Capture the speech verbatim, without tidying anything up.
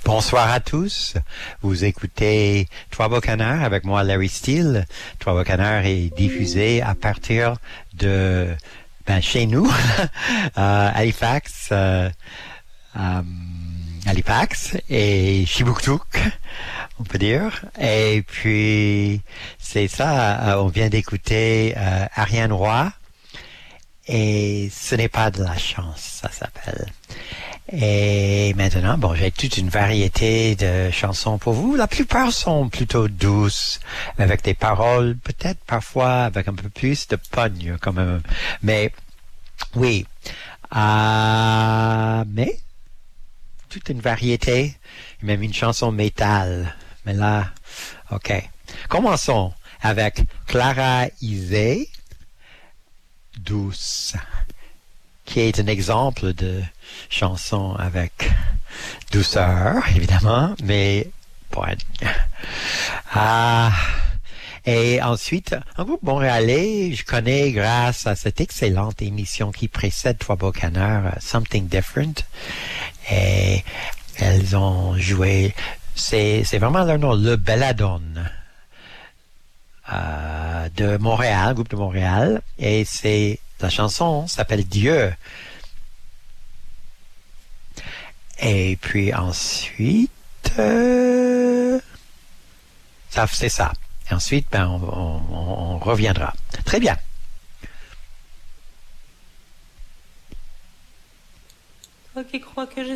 Bonsoir à tous. Vous écoutez Trois Beaux Canards avec moi, Larry Steele. Trois Beaux Canards est diffusé à partir de ben, chez nous, à Halifax, euh, euh, Halifax et Chibouctouc, on peut dire. Et puis, c'est ça, euh, on vient d'écouter euh, Ariane Roy. Et ce n'est pas de la chance, ça s'appelle. Et maintenant, bon, j'ai toute une variété de chansons pour vous. La plupart sont plutôt douces, avec des paroles, peut-être parfois avec un peu plus de pogne, quand même. Mais, oui. Euh, mais, toute une variété, même une chanson métal. Mais là, ok. Commençons avec Clara Isé, Douce, qui est un exemple de chanson avec douceur, évidemment, mais bon. Ah, et ensuite, un groupe montréalais, je connais grâce à cette excellente émission qui précède Trois Beaux Canards, Something Different. Et elles ont joué, c'est, c'est vraiment leur nom, Le Belladone, euh, de Montréal, groupe de Montréal. Et c'est, la chanson s'appelle Dieu. Et puis ensuite, euh, ça, c'est ça. Et ensuite, ben, on, on, on reviendra. Très bien. Toi qui crois que je